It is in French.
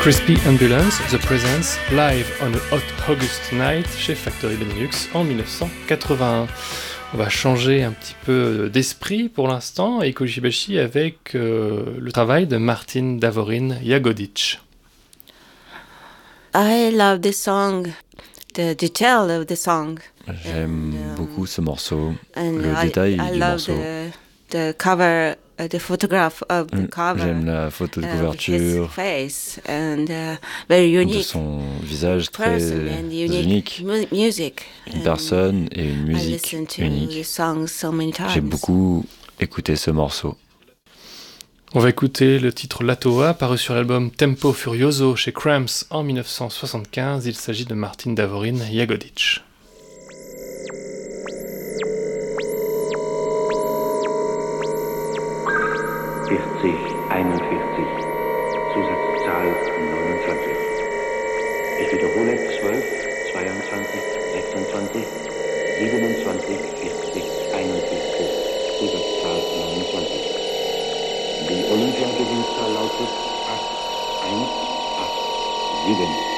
Crispy Ambulance, The Presence, live on a hot August night chez Factory Benelux en 1981. On va changer un petit peu d'esprit pour l'instant et Kojibashi avec le travail de Martin Davorin Jagodic. I love this song, the detail of the song. J'aime beaucoup ce morceau, le détail du morceau. The cover, the photograph of the cover. J'aime la photo de couverture face and, very unique. de son visage très unique. Music. Une personne et une musique unique. J'ai beaucoup écouté ce morceau. On va écouter le titre Latoa, paru sur l'album Tempo Furioso chez Cramps en 1975. Il s'agit de Martin Davorin Jagodic. Zusatzzahl 29. Ich wiederhole 12, 22, 26, 27, 40, 41. Zusatzzahl 29. Die Olympiagewinnzahl lautet 8, 1, 8, 7.